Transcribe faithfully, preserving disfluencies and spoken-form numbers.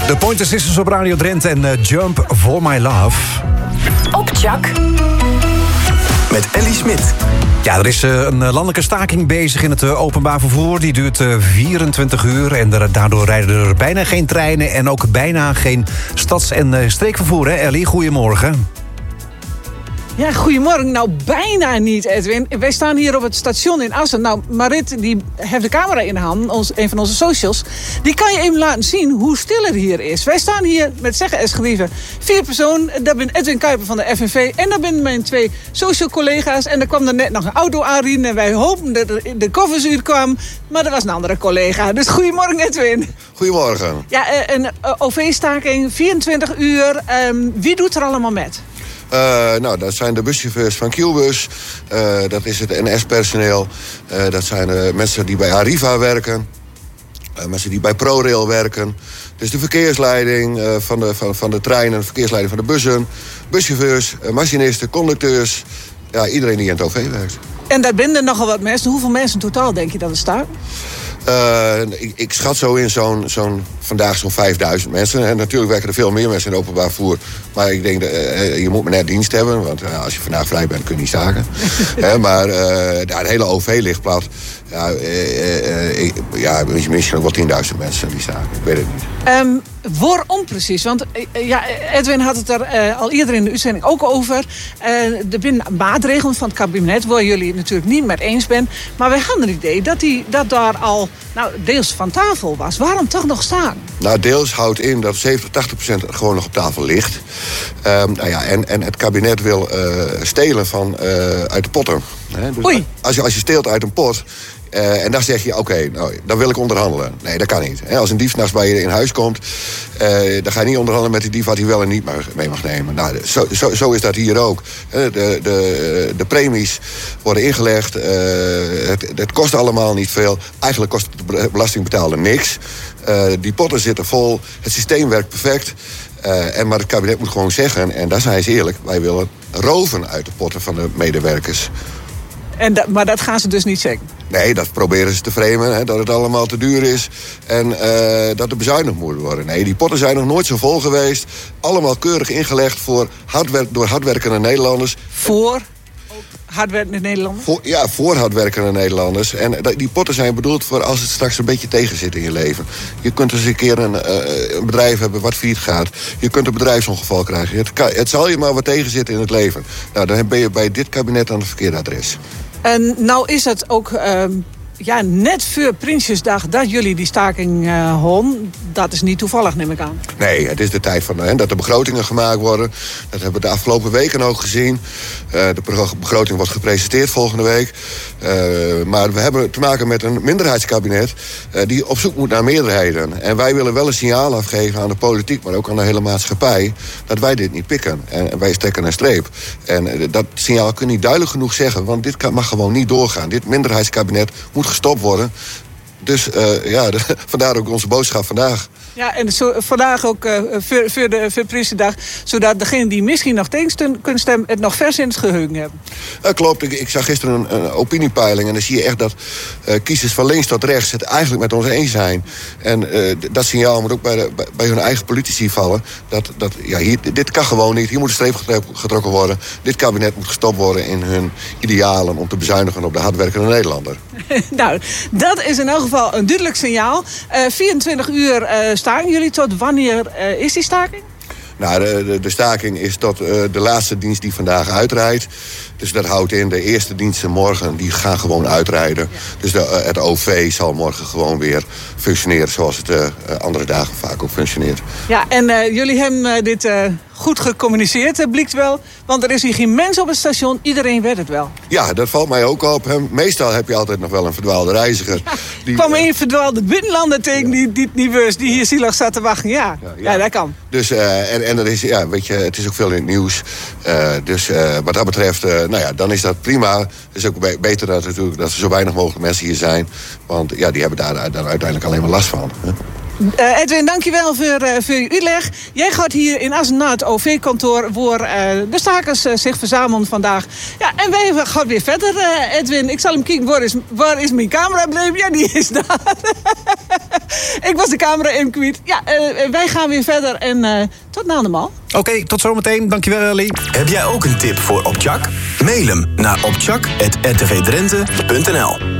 De Pointer Sisters op Radio Drenthe en uh, Jump for My Love. Op Chak. Met Ellie Smit. Ja, er is uh, een landelijke staking bezig in het uh, openbaar vervoer. Die duurt uh, vierentwintig uur en er, daardoor rijden er bijna geen treinen... en ook bijna geen stads- en uh, streekvervoer, hè Ellie? Goedemorgen. Ja, goedemorgen. Nou, bijna niet, Edwin. Wij staan hier op het station in Assen. Nou, Marit, die heeft de camera in de hand, ons, een van onze socials. Die kan je even laten zien hoe stil het hier is. Wij staan hier met zeggen en schrijven. Vier personen. Daar ben Edwin Kuiper van de F N V. En daar ben mijn twee social collega's. En er kwam er net nog een auto aanrieden. En wij hopen dat er de koffiesuur kwam. Maar er was een andere collega. Dus goedemorgen, Edwin. Goedemorgen. Ja, een uh, O V-staking, vierentwintig uur. Um, wie doet er allemaal met? Uh, nou, dat zijn de buschauffeurs van Kielbus. Uh, dat is het N S-personeel. Uh, dat zijn uh, mensen die bij Arriva werken. Uh, mensen die bij ProRail werken. Dus de verkeersleiding uh, van, de, van, van de treinen, de verkeersleiding van de bussen. Buschauffeurs, uh, machinisten, conducteurs. Ja, iedereen die in het O V werkt. En daar binnen nogal wat mensen. Hoeveel mensen in totaal denk je dat er staan? Uh, ik, ik schat zo in zo'n, zo'n, vandaag zo'n vijfduizend mensen. En natuurlijk werken er veel meer mensen in het openbaar vervoer. Maar ik denk, dat uh, je moet maar net dienst hebben. Want uh, als je vandaag vrij bent, kun je niet staken. He, maar uh, ja, het hele O V ligt plat. Ja, uh, uh, ja misschien ook wel tienduizend mensen die staken. Ik weet het niet. Um, waarom precies? Want uh, ja, Edwin had het er uh, al eerder in de uitzending ook over. Uh, er zijn maatregelen van het kabinet waar jullie het natuurlijk niet met eens bent. Maar wij hadden het idee dat, die, dat daar al nou, deels van tafel was. Waarom toch nog staan? Nou, deels houdt in dat zeventig, tachtig procent gewoon nog op tafel ligt. Um, nou ja, en, en het kabinet wil uh, stelen van, uh, uit de potten. Hè? Dus Oei. Als je, als je steelt uit een pot... Uh, en dan zeg je, oké, okay, nou, dan wil ik onderhandelen. Nee, dat kan niet. He, als een dief 's nachts bij je in huis komt... Uh, dan ga je niet onderhandelen met die dief wat hij wel en niet mag, mee mag nemen. Nou, zo, zo, zo is dat hier ook. De, de, de premies worden ingelegd. Uh, het, het kost allemaal niet veel. Eigenlijk kost de belastingbetaler niks. Uh, die potten zitten vol. Het systeem werkt perfect. Uh, en maar het kabinet moet gewoon zeggen... en daar zijn ze eerlijk, wij willen roven uit de potten van de medewerkers. En da- maar dat gaan ze dus niet zeggen? Nee, dat proberen ze te framen, hè, dat het allemaal te duur is en uh, dat er bezuinigd moet worden. Nee, die potten zijn nog nooit zo vol geweest. Allemaal keurig ingelegd voor hardwerk, door hardwerkende Nederlanders. Voor hardwerkende Nederlanders? Voor, ja, voor hardwerkende Nederlanders. En die potten zijn bedoeld voor als het straks een beetje tegen zit in je leven. Je kunt eens een keer een, uh, een bedrijf hebben wat failliet gaat. Je kunt een bedrijfsongeval krijgen. Het, kan, het zal je maar wat tegenzitten in het leven. Nou, dan ben je bij dit kabinet aan het verkeerde adres. En nou is het ook uh, ja, net voor Prinsjesdag dat jullie die staking uh, houden. Dat is niet toevallig, neem ik aan. Nee, het is de tijd van hè, dat de begrotingen gemaakt worden. Dat hebben we de afgelopen weken ook gezien. Uh, de begroting wordt gepresenteerd volgende week. Uh, maar we hebben te maken met een minderheidskabinet... Uh, die op zoek moet naar meerderheden. En wij willen wel een signaal afgeven aan de politiek... maar ook aan de hele maatschappij... dat wij dit niet pikken. En wij strekken een streep. En uh, dat signaal kun je niet duidelijk genoeg zeggen... want dit kan, mag gewoon niet doorgaan. Dit minderheidskabinet moet gestopt worden... Dus uh, ja, de, vandaar ook onze boodschap vandaag. Ja, en zo, vandaag ook uh, voor, voor de voor Prinsjesdag... zodat degenen die misschien nog tegen kunnen stemmen... het nog vers in het geheugen hebben. Uh, klopt, ik, ik zag gisteren een, een opiniepeiling... en dan zie je echt dat uh, kiezers van links tot rechts... het eigenlijk met ons eens zijn. En uh, dat signaal moet ook bij, de, bij, bij hun eigen politici vallen. Dat, dat, ja, hier, dit kan gewoon niet, hier moet een streep getrokken worden. Dit kabinet moet gestopt worden in hun idealen... om te bezuinigen op de hardwerkende Nederlander. Nou, dat is in elk geval een duidelijk signaal. Uh, vierentwintig uur uh, staken jullie. Tot wanneer uh, is die staking? Nou, de, de, de staking is tot uh, de laatste dienst die vandaag uitrijdt. Dus dat houdt in, de eerste diensten morgen, die gaan gewoon uitrijden. Ja. Dus de, uh, het O V zal morgen gewoon weer functioneren... zoals het uh, andere dagen vaak ook functioneert. Ja, en uh, jullie hebben uh, dit uh, goed gecommuniceerd, uh, blijkt wel. Want er is hier geen mens op het station, iedereen weet het wel. Ja, dat valt mij ook op. He, meestal heb je altijd nog wel een verdwaalde reiziger. Ja, die kwam uh, een verdwaalde binnenlander tegen ja. die, die, die bus, die hier zielig zat te wachten. Ja, ja, ja. ja dat kan. Dus, uh, en, en er is, ja, weet je, het is ook veel in het nieuws. Uh, dus uh, wat dat betreft, uh, nou ja, dan is dat prima. Het is ook be- beter dat, natuurlijk, dat er zo weinig mogelijk mensen hier zijn. Want ja, die hebben daar, daar uiteindelijk alleen maar last van. Hè? Uh, Edwin, dankjewel voor, uh, voor je uitleg. Jij gaat hier in Assen naar het O V-kantoor... waar uh, de stakers uh, zich verzamelen vandaag. Ja, en wij gaan weer verder, uh, Edwin. Ik zal hem kijken, waar is, waar is mijn camera bleef? Ja, die is daar. Ik was de camera in kwijt. Ja, uh, wij gaan weer verder en uh, tot na de mal. Oké, okay, tot zometeen. Dankjewel, Ellie. Heb jij ook een tip voor Opchak? Mail hem naar opchak apenstaartje r t v drenthe punt n l.